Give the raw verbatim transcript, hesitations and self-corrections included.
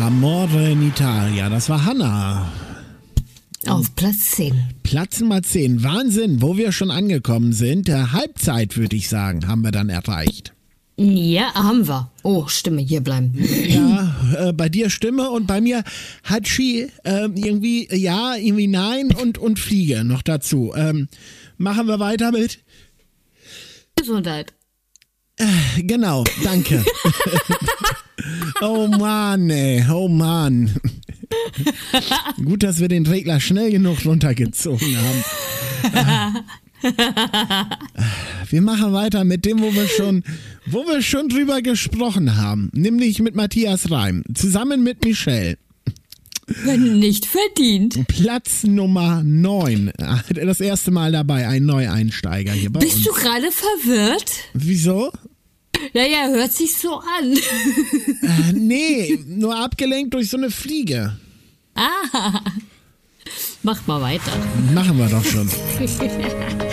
Amore in Italia. Das war Hanna. Auf Platz zehn. Platz Nummer zehn. Wahnsinn, wo wir schon angekommen sind. Der Halbzeit, würde ich sagen, haben wir dann erreicht. Ja, haben wir. Oh, Stimme, hier bleiben. Ja, äh, bei dir Stimme und bei mir Hatschi, äh, irgendwie ja, irgendwie nein und, und Fliege noch dazu. Ähm, machen wir weiter mit? Gesundheit. Äh, genau, danke. Oh Mann, ey, oh Mann. Gut, dass wir den Regler schnell genug runtergezogen haben. Wir machen weiter mit dem, wo wir schon, wo wir schon drüber gesprochen haben, nämlich mit Matthias Reim, zusammen mit Michelle. Wenn nicht verdient. Platz Nummer neun. Das erste Mal dabei, ein Neueinsteiger hier bei Bist uns. du gerade verwirrt? Wieso? Naja, hört sich so an. Äh, nee, nur abgelenkt durch so eine Fliege. Ah. Mach mal weiter. Machen wir doch schon.